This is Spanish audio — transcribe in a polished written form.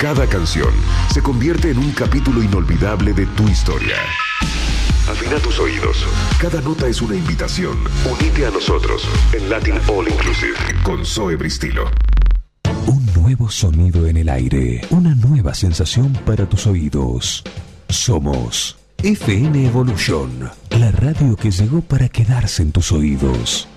Cada canción se convierte en un capítulo inolvidable de tu historia. Afina tus oídos. Cada nota es una invitación. Unite a nosotros en Latin All Inclusive con Zoe Bristilo. Un nuevo sonido en el aire. Una nueva sensación para tus oídos. Somos FN Evolution, la radio que llegó para quedarse en tus oídos.